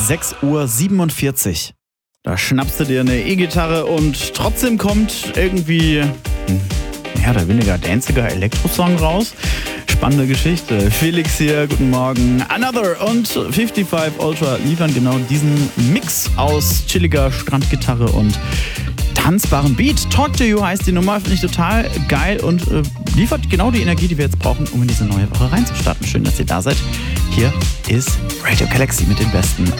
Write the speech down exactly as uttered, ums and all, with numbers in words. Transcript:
sechs Uhr siebenundvierzig. Da schnappst du dir eine E-Gitarre und trotzdem kommt irgendwie ein mehr oder weniger danziger Elektrosong raus. Spannende Geschichte. Felix hier, guten Morgen. Another und fünfundfünfzig Ultra liefern genau diesen Mix aus chilliger Strandgitarre und tanzbaren Beat. Talk to You heißt die Nummer, finde ich total geil und äh, liefert genau die Energie, die wir jetzt brauchen, um in diese neue Woche reinzustarten. Schön, dass ihr da seid. Hier ist Radio Galaxy mit den besten